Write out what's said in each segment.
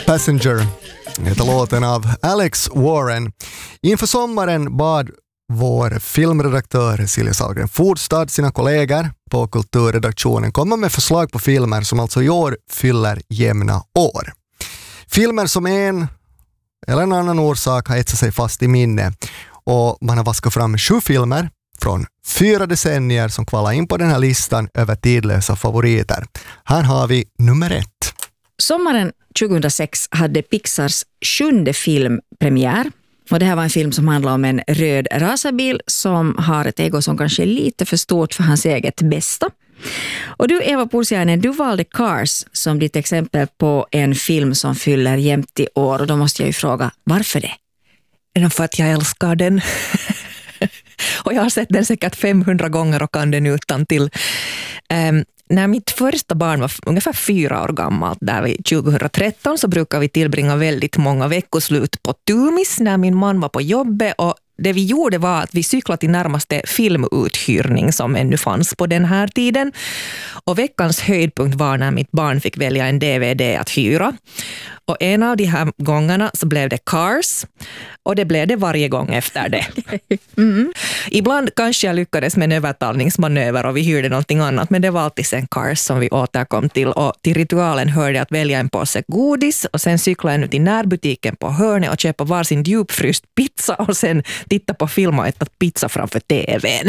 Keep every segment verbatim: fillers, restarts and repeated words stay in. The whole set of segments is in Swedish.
Passenger heter låten av Alex Warren. Inför sommaren bad vår filmredaktör Silja Sahlgren Fordstad sina kollegor på kulturredaktionen komma med förslag på filmer som alltså i år fyller jämna år. Filmer som en eller en annan orsak har etsat sig fast i minne, och man har vaskat fram sju filmer från fyra decennier som kvalar in på den här listan över tidlösa favoriter. Här har vi nummer ett. Sommaren tjugohundrasex hade Pixars sjunde film premiär. Och det här var en film som handlar om en röd racerbil som har ett ego som kanske är lite för stort för hans eget bästa. Och du, Eva Pursiainen, du valde Cars som ditt exempel på en film som fyller jämt i år. Och då måste jag ju fråga, varför det? För att jag älskar den. Och jag har sett den säkert femhundra gånger och kan den utan till. Um, när mitt första barn var ungefär fyra år gammalt, där vi tjugohundratretton, så brukar vi tillbringa väldigt många veckoslut på Tumis när min man var på jobbet, och det vi gjorde var att vi cyklade till närmaste filmuthyrning som ännu fanns på den här tiden. Och veckans höjdpunkt var när mitt barn fick välja en D V D att hyra. Och en av de här gångerna så blev det Cars, och det blev det varje gång efter det. Mm. Ibland kanske jag lyckades med en övertalningsmanöver och vi hyrde någonting annat, men det var alltid sen Cars som vi återkom till. Och till ritualen hörde jag att välja en påse godis och sen cykla en ut i närbutiken på hörnet och köpa varsin djupfryst pizza och sen titta på film och äta pizza framför tvn.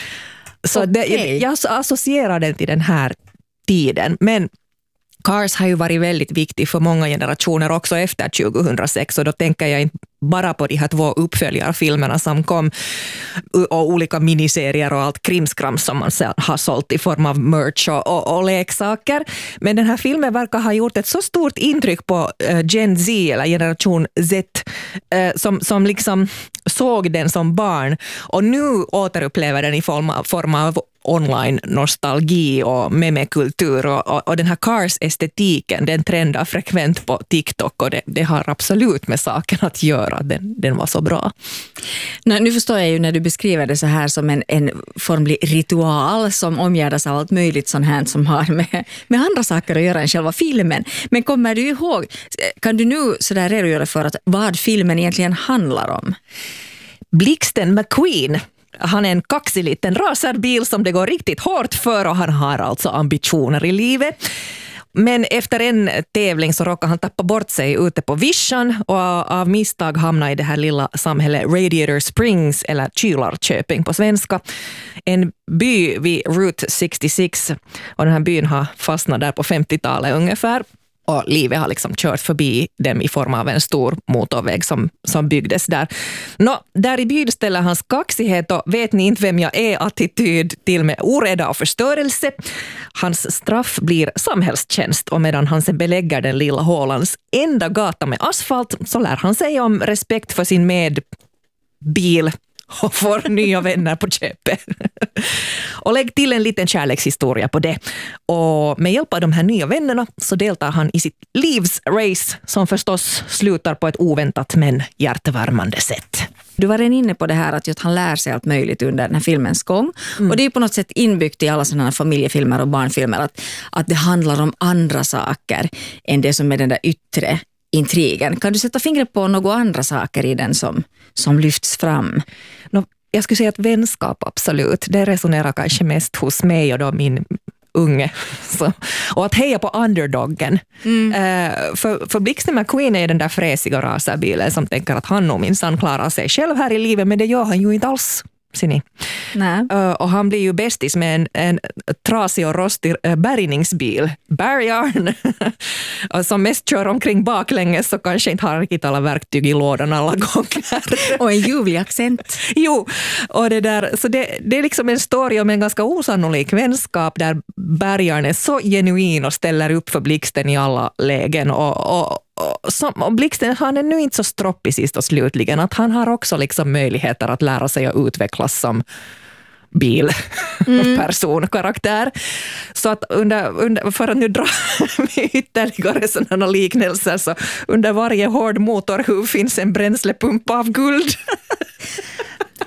Så okay. det, jag associerar den till den här tiden, men Cars har ju varit väldigt viktig för många generationer också efter tjugohundrasex, och då tänker jag inte bara på de här två uppföljarfilmerna som kom och olika miniserier och allt krimskrams som man har sålt i form av merch och, och, och leksaker. Men den här filmen verkar ha gjort ett så stort intryck på uh, Gen Z eller generation Z uh, som, som liksom såg den som barn och nu återupplever den i form av, form av online-nostalgi och memekultur och, och, och den här Cars-estetiken, den trendar frekvent på TikTok, och det, det har absolut med saken att göra. Den, den var så bra. Nu, nu förstår jag ju när du beskriver det så här som en, en formlig ritual som omgärdas av allt möjligt sånt här som har med, med andra saker att göra än själva filmen. Men kommer du ihåg, kan du nu så där redogöra för att vad filmen egentligen handlar om? Blixten McQueen. Han är en kaxig liten racerbil som det går riktigt hårt för, och han har alltså ambitioner i livet. Men efter en tävling så råkar han tappa bort sig ute på vischan och av misstag hamnar i det här lilla samhället Radiator Springs, eller Kylarköping på svenska. En by vid Route sextiosex, och den här byn har fastnat där på femtiotalet ungefär. Och livet har liksom kört förbi dem i form av en stor motorväg som, som byggdes där. Nå, där i byn ställer hans kaxighet och vet ni inte vem jag är attityd till med oreda och förstörelse. Hans straff blir samhällstjänst, och medan han sen belägger den lilla hålans enda gata med asfalt så lär han sig om respekt för sin medbil och får nya vänner på köpet. Och lägg till en liten kärlekshistoria på det. Och med hjälp av de här nya vännerna så deltar han i sitt livs race, som förstås slutar på ett oväntat men hjärtevärmande sätt. Du var redan inne på det här att han lär sig allt möjligt under den här filmens gång. Mm. Och det är på något sätt inbyggt i alla sådana här familjefilmer och barnfilmer att, att det handlar om andra saker än det som är den där yttre intrigen. Kan du sätta fingret på några andra saker i den som, som lyfts fram? No, jag skulle säga att vänskap, absolut. Det resonerar kanske mest hos mig och då min unge. Så, och att heja på underdoggen. Mm. Uh, för, för Blixten McQueen är den där fräsiga racerbilen som tänker att han nog minsann klarar sig själv här i livet, men det gör han ju inte alls. Uh, och han blir ju bästis med en, en trasig och rostig uh, bärgningsbil, Barryarn, som mest kör omkring baklänges så kanske inte har riktigt alla verktyg i lådan alla gånger. Och en ljuvlig accent. Jo, och det där, så det, det är liksom en story om en ganska osannolik vänskap där Barryarn är så genuin och ställer upp för Blixten i alla lägen, och, och Och, som, och Blixten, han är nu inte så stroppig sist och slutligen att han har också liksom möjligheter att lära sig att utvecklas som bil, mm. person, karaktär. Så att under, under, för att nu dra med ytterligare sådana liknelser, så under varje hård motorhuv finns en bränslepump av guld.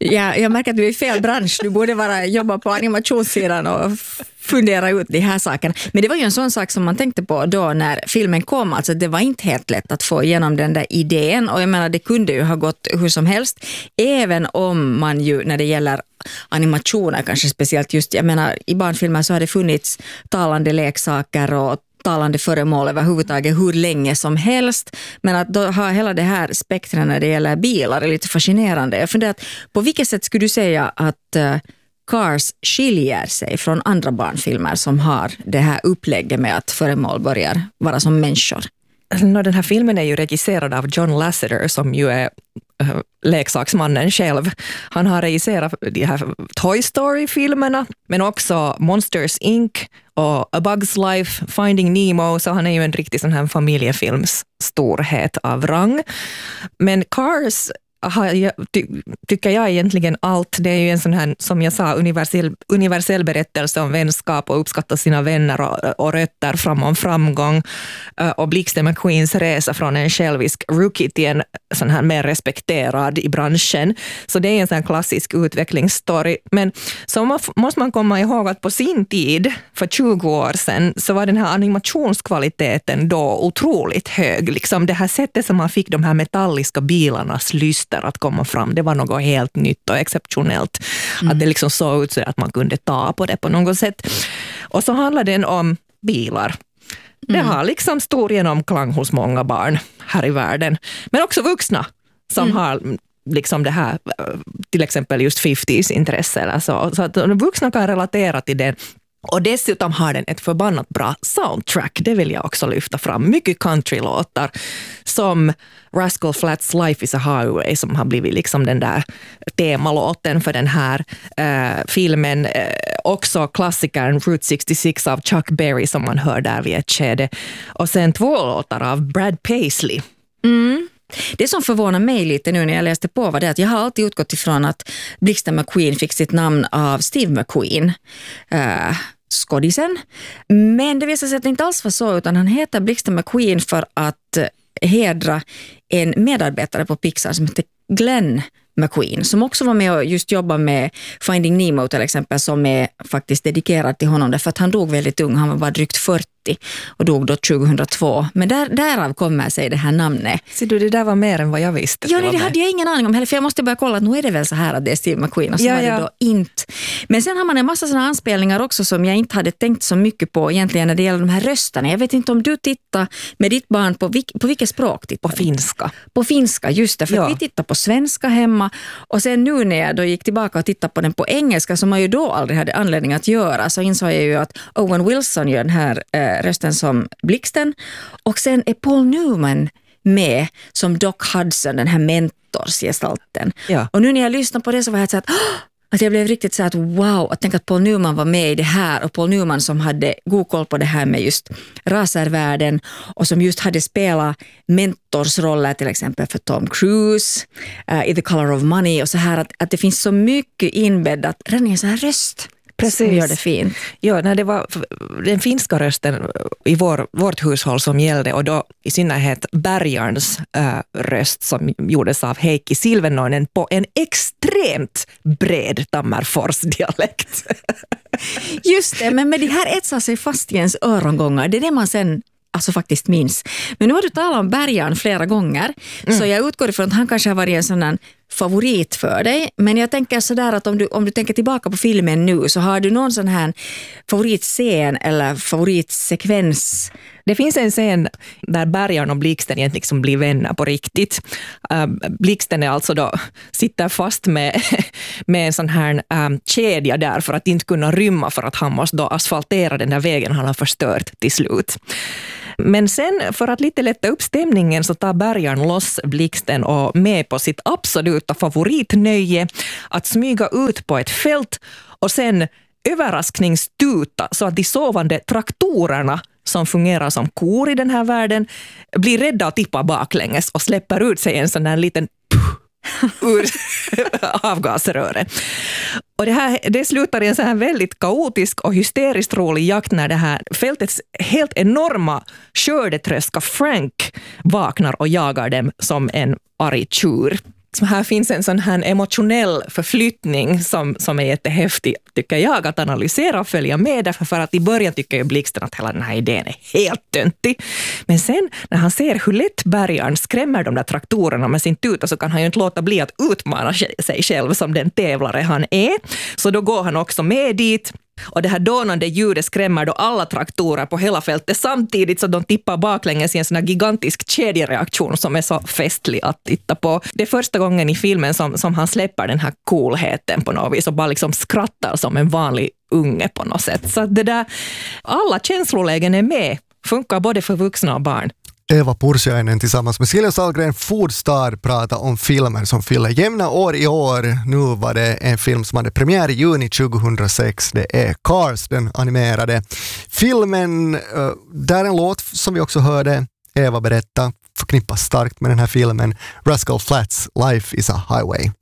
Ja, jag märker att du är i fel bransch. Du borde vara jobba på animationssidan och fundera ut de här sakerna. Men det var ju en sån sak som man tänkte på då när filmen kom. Alltså det var inte helt lätt att få igenom den där idén. Och jag menar, det kunde ju ha gått hur som helst. Även om man ju, när det gäller animationer kanske speciellt just, jag menar, i barnfilmer så har det funnits talande leksaker och talande föremål överhuvudtaget hur länge som helst. Men att då ha hela det här spektrat när det gäller bilar är lite fascinerande. Jag funderar, på vilket sätt skulle du säga att uh, Cars skiljer sig från andra barnfilmer som har det här upplägget med att föremål börjar vara som människor? Den här filmen är ju regisserad av John Lasseter som ju är äh, leksaksmannen själv. Han har regisserat de här Toy Story-filmerna men också Monsters Incorporated och A Bug's Life, Finding Nemo, så han är ju en riktig sån här familjefilms storhet av rang. Men Cars har, ty, tycker jag egentligen allt. Det är ju en sån här, som jag sa, universell, universell berättelse om vänskap och uppskatta sina vänner och, och rötter framom framgång. Och Blixten McQueens resa från en självisk rookie till en sån här mer respekterad i branschen. Så det är en sån här klassisk utvecklingsstory. Men så måste man komma ihåg att på sin tid, för tjugo år sedan, så var den här animationskvaliteten då otroligt hög. Liksom det här sättet som man fick de här metalliska bilarnas lyster att komma fram, det var något helt nytt och exceptionellt. Mm. Att det liksom såg ut så att man kunde ta på det på något sätt. Och så handlar den om bilar. Det mm. har liksom stor genomklang hos många barn här i världen. Men också vuxna som mm. har liksom det här, till exempel just femtiotalet-intresse eller så. Så att vuxna kan relatera till det. Och dessutom har den ett förbannat bra soundtrack, det vill jag också lyfta fram. Mycket countrylåtar som Rascal Flatts Life is a Highway som har blivit liksom den där temalåten för den här eh, filmen. Eh, också klassikern Route sextiosex av Chuck Berry som man hör där vid ett skede. Och sen två låtar av Brad Paisley. Mm. Det som förvånar mig lite nu när jag läste på var det att jag har alltid utgått ifrån att Blixten McQueen fick sitt namn av Steve McQueen, uh, skådisen. Men det visade sig att det inte alls var så, utan han heter Blixten McQueen för att hedra en medarbetare på Pixar som heter Glenn McQueen, som också var med och just jobba med Finding Nemo till exempel, som är faktiskt dedikerad till honom därför att han dog väldigt ung, han var bara drygt fyrtio och dog då tjugohundratvå. Men där, därav kommer sig det här namnet. Så du, det där var mer än vad jag visste. Ja, det, det hade jag ingen aning om heller, för jag måste börja kolla att nu är det väl så här att det är Steve McQueen och så ja, var det ja. då inte. Men sen har man en massa sådana anspelningar också som jag inte hade tänkt så mycket på egentligen när det gäller de här rösterna. Jag vet inte om du tittar med ditt barn på, vilk, på vilket språk tittar? På finska. På finska, just det. För ja. Vi tittar på svenska hemma och sen nu när jag då gick tillbaka och tittade på den på engelska som man ju då aldrig hade anledning att göra, så insåg jag ju att Owen Wilson gör den här äh, rösten som Blixten och sen är Paul Newman med som Doc Hudson, den här mentorsgestalten. Ja. Och nu när jag lyssnar på det så var jag så att, att jag blev riktigt så att wow, att tänka att Paul Newman var med i det här och Paul Newman som hade god koll på det här med just racervärlden och som just hade spelat mentorsroller till exempel för Tom Cruise uh, i The Color of Money och så här att, att det finns så mycket inbäddat redan i en sån här röst. Precis. Gör det fint. Ja, när det var den finska rösten i vår, vårt hushåll som gällde och då i synnerhet Bergarns äh, röst som gjordes av Heikki Silvennoinen på en extremt bred Tammerfors-dialekt. Just det, men med det här etsar sig fast i ens örongångar. Det är det man sen alltså faktiskt minns. Men nu har du talat om Bergarn flera gånger mm. så jag utgår ifrån att han kanske har varit en sån här favorit för dig. Men jag tänker sådär att om du, om du tänker tillbaka på filmen nu så har du någon sån här favoritscen eller favoritsekvens? Det finns en scen där Bergarn och Blixten egentligen liksom blir vänner på riktigt. Uh, Blixten är alltså då, sitter fast med, med en sån här um, kedja där för att inte kunna rymma för att han måste då asfaltera den där vägen han har förstört till slut. Men sen för att lite lätta upp stämningen så tar Bergarn loss Blixten och med på sitt absoluta favoritnöje att smyga ut på ett fält och sen överraskningstuta så att de sovande traktorerna som fungerar som kor i den här världen blir rädda att tippa baklänges och släpper ut sig en sån där liten ur avgasröret. Och det här det slutar i en så här väldigt kaotisk och hysteriskt rolig jakt när det här fältets helt enorma skördetröska Frank vaknar och jagar dem som en arg tjur. Så här finns en sån här emotionell förflyttning som, som är jättehäftig, tycker jag, att analysera och följa med. Därför för att i början tycker ju Blixten att hela den här idén är helt töntig. Men sen när han ser hur lätt bärgaren skrämmer de där traktorerna med sin tuta, så kan han ju inte låta bli att utmana sig själv som den tävlare han är. Så då går han också med dit. Och det här dånande ljudet skrämmer då alla traktorer på hela fältet samtidigt, så de tippar baklänges i en sån här gigantisk kedjereaktion som är så festlig att titta på. Det är första gången i filmen som, som han släpper den här coolheten på något vis och bara liksom skrattar som en vanlig unge på något sätt. Så det där, alla känslolägen är med, funkar både för vuxna och barn. Eva Pursiainen tillsammans med Silja Sahlgren Foodstar pratar om filmer som fyller jämna år i år. Nu var det en film som hade premiär i juni tjugohundrasex. Det är Cars, den animerade filmen. Där en låt som vi också hörde Eva berätta förknippas starkt med den här filmen. Rascal Flatts Life is a Highway.